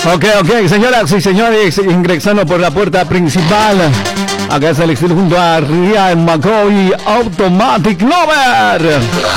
Ok, señoras y señores, ingresando por la puerta principal. Acá es el estilo junto a Rian McCoy, Automatic Lover.